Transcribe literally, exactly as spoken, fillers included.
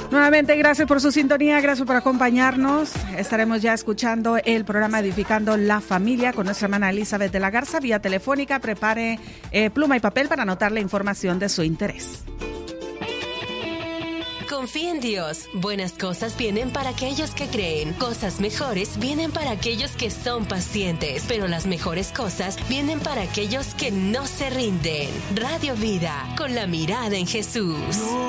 Nuevamente, gracias por su sintonía, gracias por acompañarnos. Estaremos ya escuchando el programa Edificando la Familia con nuestra hermana Elizabeth de la Garza vía telefónica. Prepare eh, pluma y papel para anotar la información de su interés. Confía en Dios. Buenas cosas vienen para aquellos que creen. Cosas mejores vienen para aquellos que son pacientes. Pero las mejores cosas vienen para aquellos que no se rinden. Radio Vida, con la mirada en Jesús.